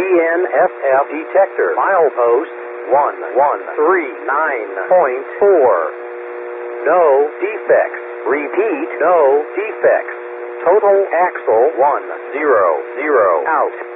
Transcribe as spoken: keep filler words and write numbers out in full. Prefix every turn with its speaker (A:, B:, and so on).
A: N S F detector. Milepost one one three nine point four. No defects. Repeat, no defects. Total axle one zero zero out.